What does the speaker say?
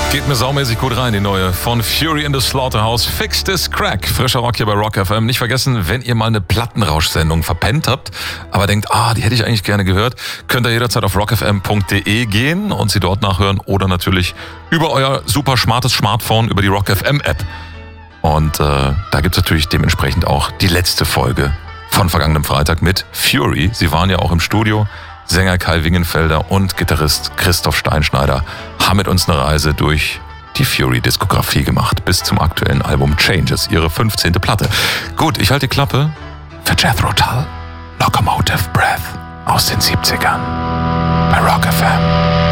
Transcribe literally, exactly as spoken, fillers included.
Geht mir saumäßig gut rein, die neue von Fury in the Slaughterhouse. Fix this Crack. Frischer Rock hier bei Rock F M. Nicht vergessen, wenn ihr mal eine Plattenrausch-Sendung verpennt habt, aber denkt, ah, die hätte ich eigentlich gerne gehört, könnt ihr jederzeit auf rock f m punkt d e gehen und sie dort nachhören oder natürlich über euer super smartes Smartphone, über die Rock F M App. Und äh, da gibt's natürlich dementsprechend auch die letzte Folge von vergangenem Freitag mit Fury. Sie waren ja auch im Studio. Sänger Kai Wingenfelder und Gitarrist Christoph Steinschneider haben mit uns eine Reise durch die Fury-Diskografie gemacht, bis zum aktuellen Album Changes, ihre fünfzehnte Platte. Gut, ich halte die Klappe für Jethro Tull, Locomotive Breath aus den siebzigern bei Rock F M.